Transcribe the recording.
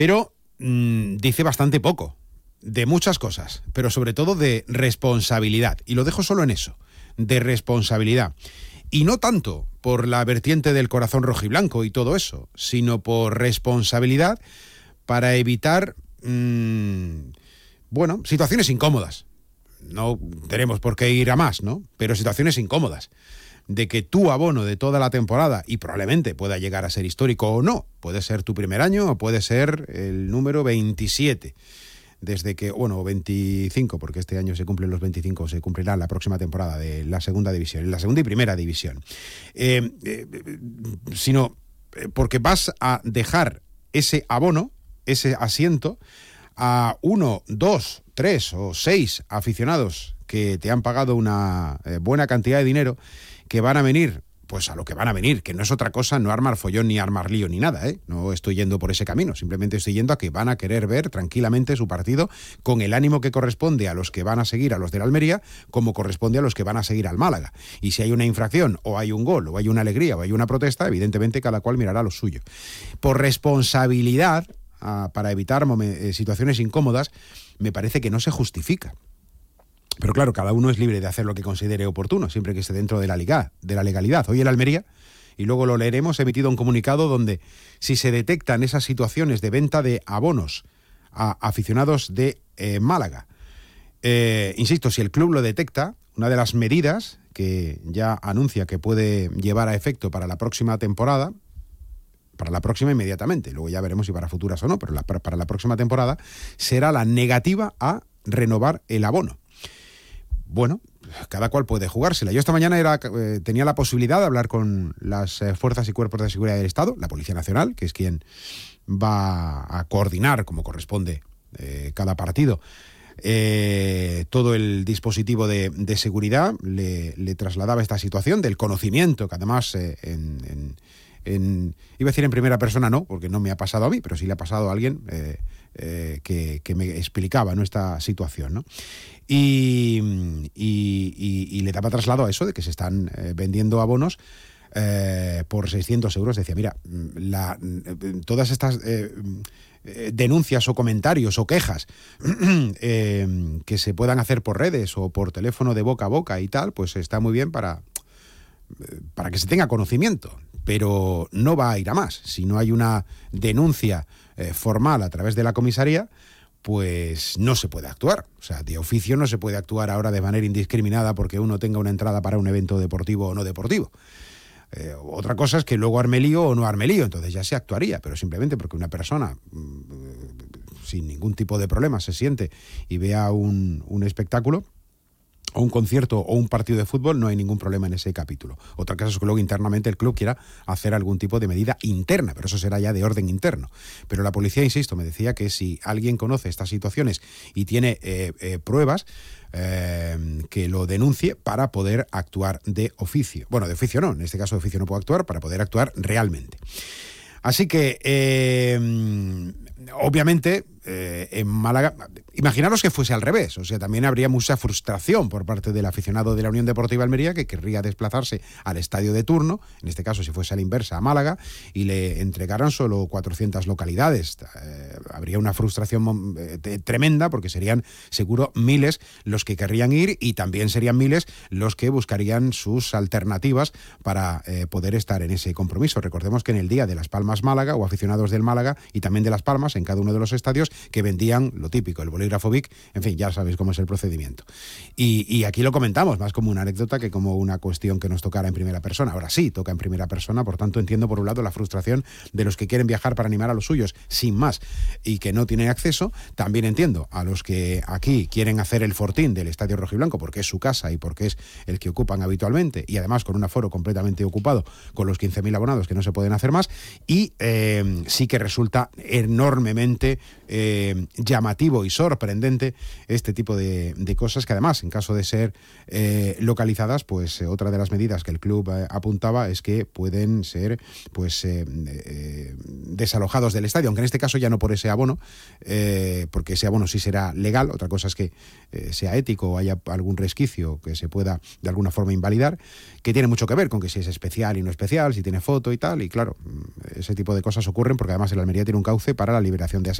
Pero dice bastante poco de muchas cosas, pero sobre todo de responsabilidad. Y lo dejo solo en eso, de responsabilidad. Y no tanto por la vertiente del corazón rojiblanco y todo eso, sino por responsabilidad para evitar, situaciones incómodas. No tenemos por qué ir a más, ¿no? Pero situaciones incómodas. De que tu abono de toda la temporada, y probablemente pueda llegar a ser histórico o no, puede ser tu primer año o puede ser el número 27, desde que, 25, porque este año se cumplen los 25, se cumplirá la próxima temporada de la segunda división, en la segunda y primera división, sino porque vas a dejar ese abono, ese asiento, a 1, 2, 3 o 6 aficionados que te han pagado una buena cantidad de dinero, que van a venir, pues a lo que van a venir, que no es otra cosa, no armar follón ni armar lío ni nada, ¿eh? No estoy yendo por ese camino, simplemente estoy yendo a que van a querer ver tranquilamente su partido con el ánimo que corresponde a los que van a seguir a los del Almería, como corresponde a los que van a seguir al Málaga. Y si hay una infracción, o hay un gol, o hay una alegría, o hay una protesta, evidentemente cada cual mirará lo suyo. Por responsabilidad, para evitar situaciones incómodas, me parece que no se justifica. Pero claro, cada uno es libre de hacer lo que considere oportuno, siempre que esté dentro de la legalidad. Hoy el Almería, y luego lo leeremos, ha emitido un comunicado donde, si se detectan esas situaciones de venta de abonos a aficionados de Málaga, insisto, si el club lo detecta, una de las medidas que ya anuncia que puede llevar a efecto para la próxima temporada, para la próxima inmediatamente, luego ya veremos si para futuras o no, pero para la próxima temporada, será la negativa a renovar el abono. Bueno, cada cual puede jugársela. Yo esta mañana tenía la posibilidad de hablar con las fuerzas y cuerpos de seguridad del Estado, la Policía Nacional, que es quien va a coordinar, como corresponde, cada partido, todo el dispositivo de seguridad. Le trasladaba esta situación del conocimiento, que además iba a decir en primera persona, no, porque no me ha pasado a mí, pero sí le ha pasado a alguien que me explicaba, ¿no?, esta situación, ¿no? Y le daba traslado a eso de que se están vendiendo abonos por 600 euros. Decía, mira, todas estas denuncias o comentarios o quejas que se puedan hacer por redes o por teléfono de boca a boca y tal, pues está muy bien para que se tenga conocimiento, pero no va a ir a más. Si no hay una denuncia formal a través de la comisaría, pues no se puede actuar. O sea, de oficio no se puede actuar ahora de manera indiscriminada porque uno tenga una entrada para un evento deportivo o no deportivo. Otra cosa es que luego arme lío o no arme lío, entonces ya se actuaría, pero simplemente porque una persona sin ningún tipo de problema se siente y vea un espectáculo o un concierto o un partido de fútbol, no hay ningún problema en ese capítulo. Otra cosa es que luego internamente el club quiera hacer algún tipo de medida interna, pero eso será ya de orden interno. Pero la policía, insisto, me decía que si alguien conoce estas situaciones y tiene pruebas, que lo denuncie para poder actuar de oficio. Bueno, de oficio no, en este caso de oficio no puedo actuar, para poder actuar realmente. Así que, obviamente, en Málaga, imaginaros que fuese al revés, o sea, también habría mucha frustración por parte del aficionado de la Unión Deportiva Almería que querría desplazarse al estadio de turno, en este caso si fuese a la inversa a Málaga, y le entregaran solo 400 localidades. Habría una frustración tremenda porque serían seguro miles los que querrían ir y también serían miles los que buscarían sus alternativas para poder estar en ese compromiso. Recordemos que en el día de Las Palmas Málaga, o aficionados del Málaga y también de Las Palmas, en cada uno de los estadios, que vendían lo típico, el bolígrafo Bic, en fin, ya sabéis cómo es el procedimiento. Y aquí lo comentamos más como una anécdota que como una cuestión que nos tocara en primera persona. Ahora sí, toca en primera persona, por tanto entiendo por un lado la frustración de los que quieren viajar para animar a los suyos sin más y que no tienen acceso. También entiendo a los que aquí quieren hacer el fortín del Estadio Rojiblanco porque es su casa y porque es el que ocupan habitualmente y además con un aforo completamente ocupado con los 15.000 abonados que no se pueden hacer más y sí que resulta enormemente llamativo y sorprendente este tipo de cosas que además, en caso de ser localizadas, pues otra de las medidas que el club apuntaba es que pueden ser pues desalojados del estadio, aunque en este caso ya no por ese abono, porque ese abono sí será legal. Otra cosa es que sea ético o haya algún resquicio que se pueda de alguna forma invalidar, que tiene mucho que ver con que si es especial y no especial, si tiene foto y tal, y claro, ese tipo de cosas ocurren porque además el Almería tiene un cauce para la liberación de asientos.